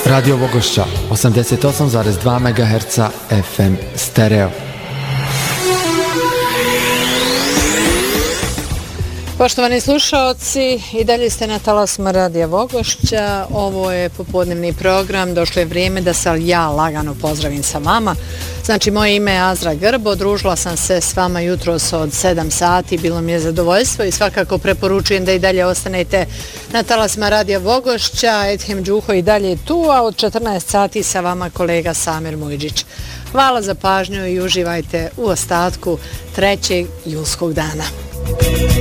Radio Vogošća, 88,2 MHz FM stereo. Poštovani slušaoci, i dalje ste na talasima Radija Vogošća. Ovo je popodnevni program. Došlo je vrijeme da se ja lagano pozdravim sa vama. Znači, moje ime je Azra Grbo. Družila sam se s vama jutros od 7 sati. Bilo mi je zadovoljstvo i svakako preporučujem da i dalje ostanete na talasima Radija Vogošća. Edhem Đuho i dalje je tu, a od 14 sati sa vama kolega Samir Mujđić. Hvala za pažnju i uživajte u ostatku 3. julskog dana.